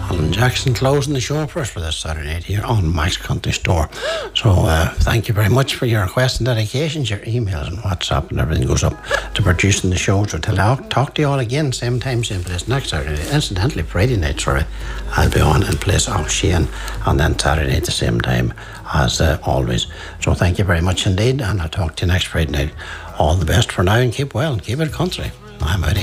Alan Jackson closing the show for us for this Saturday night here on Max Country Store. So thank you very much for your requests and dedications, your emails and WhatsApp and everything goes up to producing the show. So till I'll talk to you all again, same time, same place next Saturday night. Incidentally, Friday night, I'll be on in place of Shane, and then Saturday night the same time as always. So thank you very much indeed, and I'll talk to you next Friday night. All the best for now, and keep well and keep it country. I'm out.